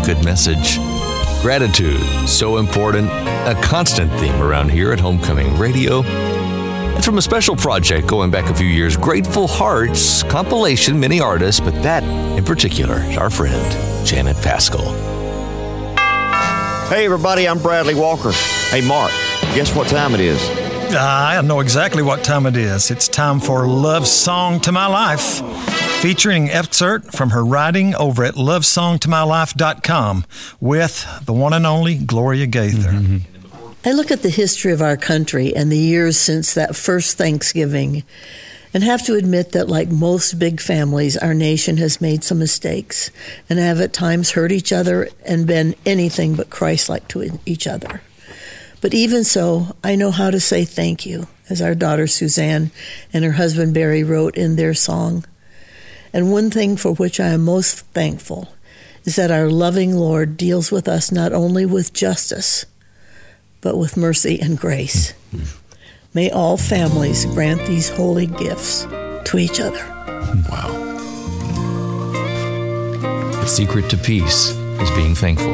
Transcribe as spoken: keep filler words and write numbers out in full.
good message. Gratitude, so important, a constant theme around here at Homecoming Radio. It's from a special project going back a few years, Grateful Hearts compilation, many artists, but that in particular is our friend, Janet Paschal. Hey everybody, I'm Bradley Walker. Hey Mark, guess what time it is? Uh, I know exactly what time it is. It's time for Love Song to My Life, featuring excerpt from her writing over at love song to my life dot com with the one and only Gloria Gaither. Mm-hmm. I look at the history of our country and the years since that first Thanksgiving and have to admit that, like most big families, our nation has made some mistakes and have at times hurt each other and been anything but Christ-like to each other. But even so, I know how to say thank you, as our daughter Suzanne and her husband Barry wrote in their song. And one thing for which I am most thankful is that our loving Lord deals with us not only with justice, but with mercy and grace. Mm-hmm. May all families grant these holy gifts to each other. Wow. The secret to peace is being thankful.